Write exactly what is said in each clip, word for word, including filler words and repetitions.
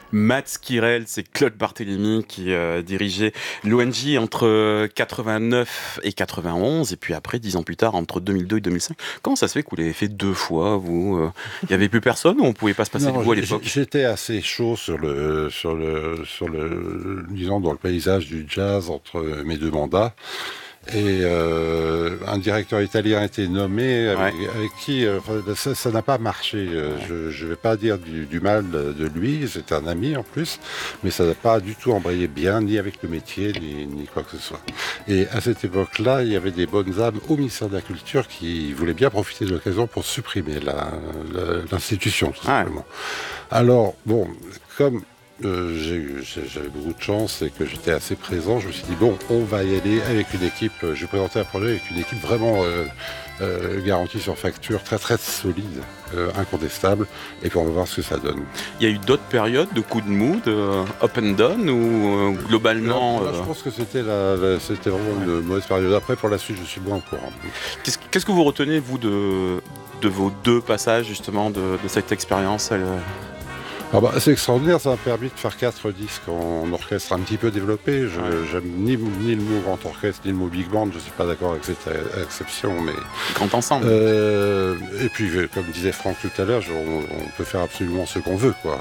Mats Kirel, c'est Claude Barthélémy qui euh, dirigeait l'O N J entre quatre-vingt-neuf et quatre-vingt-onze, et puis après, dix ans plus tard, entre deux mille deux et deux mille cinq. Comment ça se fait que vous l'avez fait deux fois, vous euh, Il n'y avait plus personne ou on ne pouvait pas se passer Non, de vous à j- l'époque? J'étais assez chaud sur le, sur le, sur le, disons, dans le paysage du jazz entre mes deux mandats. Et euh, un directeur italien a été nommé avec, Ouais. avec qui euh, enfin, ça ça n'a pas marché. Euh, Je je vais pas dire du, du mal de lui, c'est un ami en plus, mais ça n'a pas du tout embrayé bien ni avec le métier ni, ni quoi que ce soit. Et à cette époque-là, il y avait des bonnes âmes au ministère de la Culture qui voulaient bien profiter de l'occasion pour supprimer la- la- l'institution, tout Ouais. simplement. Alors, bon, comme euh, j'ai eu- j'ai- j'avais beaucoup de chance et que j'étais assez présent, je me suis dit, bon, on va y aller avec une équipe. euh, J'ai présenté un projet avec une équipe vraiment euh, euh, garantie sur facture, très très solide, euh, incontestable, et puis on va voir ce que ça donne. Il y a eu d'autres périodes de coups de mou, de up and down, ou euh, globalement... Là, là, euh, je pense que c'était la, la- c'était vraiment une mauvaise période. Après, pour la suite, je suis moins au courant. Qu'est-ce, qu'est-ce que vous retenez, vous, de, de vos deux passages, justement, de, de cette expérience elle, euh, Ah bah, c'est extraordinaire, ça m'a permis de faire quatre disques en orchestre un petit peu développé. Je, Ouais. J'aime ni, ni le mot grand orchestre, ni le mot big band, je ne suis pas d'accord avec cette euh, exception. Mais, grand ensemble? euh, et puis, euh, comme disait Franck tout à l'heure, je- on, on peut faire absolument ce qu'on veut, quoi.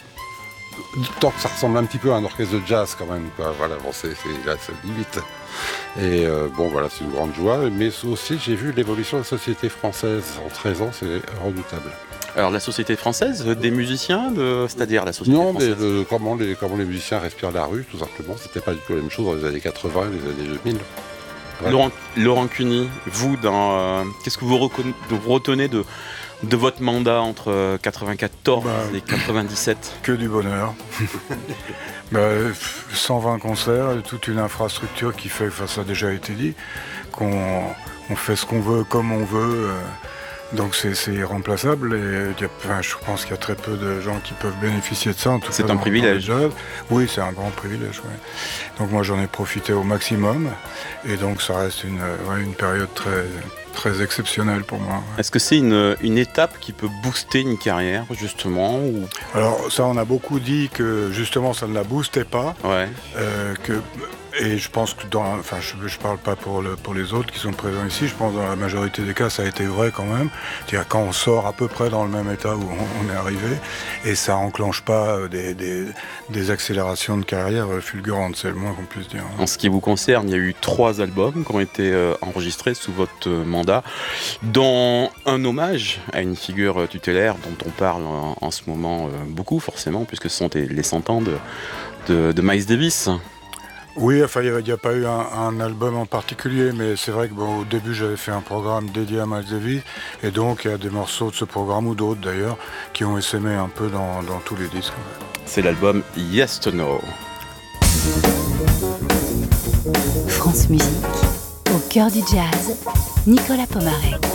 Tant que ça ressemble un petit peu à un orchestre de jazz quand même, quoi. Voilà, bon, c'est, c'est là, c'est limite. Et euh, bon, voilà, c'est une grande joie. Mais aussi, j'ai vu l'évolution de la société française en treize ans, c'est redoutable. Alors, la société française, euh, des musiciens, de... c'est-à-dire la société Non, mais française? le- comment, les, comment les musiciens respirent la rue, tout simplement, c'était pas du tout la même chose dans les années quatre-vingts, les années deux mille. Ouais. Laurent, Laurent Cuny, vous, dans, euh, qu'est-ce que vous, reconna- vous retenez de, de votre mandat entre euh, quatre-vingt-quatorze Bah, et quatre-vingt-dix-sept? Que du bonheur. Bah, cent vingt concerts, toute une infrastructure qui fait, enfin ça a déjà été dit, qu'on on fait ce qu'on veut comme on veut. euh, donc c'est c'est irremplaçable et il y a- enfin, je pense qu'il y a très peu de gens qui peuvent bénéficier de ça. En tout C'est cas, un dans- privilège. dans le jazz. Oui, c'est un grand privilège. Ouais. Donc moi j'en ai profité au maximum et donc ça reste une, ouais, une période très, très exceptionnelle pour moi. Ouais. Est-ce que c'est une, une étape qui peut booster une carrière, justement ou... Alors ça on a beaucoup dit que justement ça ne la boostait pas. Ouais. Euh, que, et je pense que dans, enfin je ne parle pas pour, le, pour les autres qui sont présents ici, je pense que dans la majorité des cas ça a été vrai quand même. C'est-à-dire quand on sort à peu près dans le même état où on, on est arrivé et ça enclenche pas des, des, des accélérations de carrière fulgurantes, c'est le moins qu'on puisse dire. En ce qui vous concerne, il y a eu trois albums qui ont été euh, enregistrés sous votre euh, mandat, dont un hommage à une figure euh, tutélaire dont on parle en, en ce moment euh, beaucoup, forcément, puisque ce sont les, les cent ans de, de, de Miles Davis. Oui, enfin, il n'y a, a pas eu un, un album en particulier, mais c'est vrai que bon, au début, j'avais fait un programme dédié à Miles Davis, et donc il y a des morceaux de ce programme, ou d'autres d'ailleurs, qui ont essaimé un peu dans, dans tous les disques. C'est l'album Yes to No. France Musique, au cœur du jazz, Nicolas Pomarez.